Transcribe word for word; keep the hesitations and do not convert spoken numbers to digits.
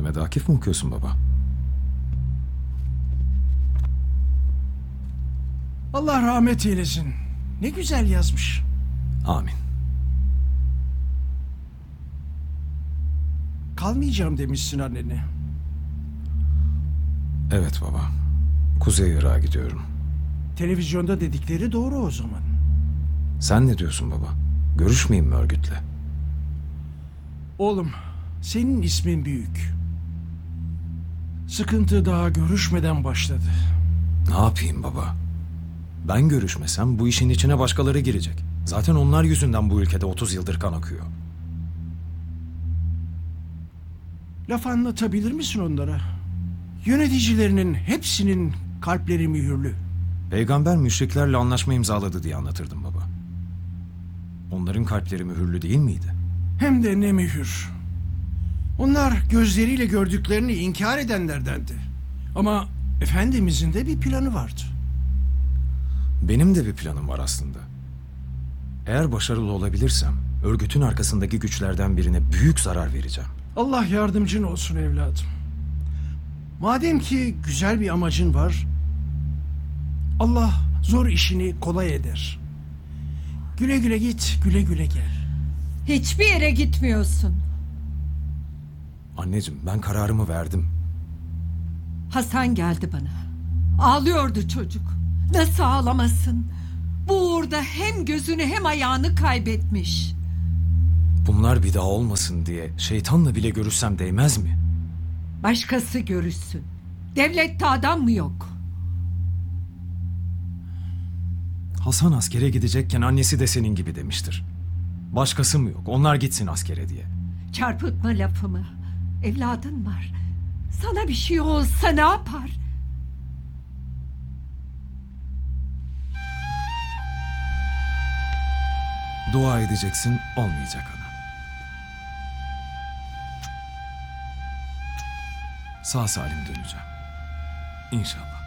Mehmet Akif mi okuyorsun baba? Allah rahmet eylesin. Ne güzel yazmış. Amin. Kalmayacağım demişsin annene. Evet baba. Kuzey Irak'a gidiyorum. Televizyonda dedikleri doğru o zaman. Sen ne diyorsun baba? Görüşmeyeyim mi örgütle? Oğlum, senin ismin büyük. Sıkıntı daha görüşmeden başladı. Ne yapayım baba? Ben görüşmesem bu işin içine başkaları girecek. Zaten onlar yüzünden bu ülkede otuz yıldır kan akıyor. Laf anlatabilir misin onlara? Yöneticilerinin hepsinin kalpleri mühürlü. Peygamber müşriklerle anlaşma imzaladı diye anlatırdım baba. Onların kalpleri mühürlü değil miydi? Hem de ne mühür. Onlar gözleriyle gördüklerini inkar edenlerdendi. Ama Efendimizin de bir planı vardı. Benim de bir planım var aslında. Eğer başarılı olabilirsem örgütün arkasındaki güçlerden birine büyük zarar vereceğim. Allah yardımcın olsun evladım. Madem ki güzel bir amacın var, Allah zor işini kolay eder. Güle güle git, güle güle gel. Hiçbir yere gitmiyorsun. Anneciğim ben kararımı verdim. Hasan geldi bana. Ağlıyordu çocuk. Nasıl ağlamasın? Bu uğurda hem gözünü hem ayağını kaybetmiş. Bunlar bir daha olmasın diye şeytanla bile görüşsem değmez mi? Başkası görüşsün. Devlette adam mı yok? Hasan askere gidecekken annesi de senin gibi demiştir. Başkası mı yok? Onlar gitsin askere diye. Çarpıtma lafımı. Evladın var. Sana bir şey olsa ne yapar? Dua edeceksin, olmayacak ana. Sağ salim döneceğim. İnşallah.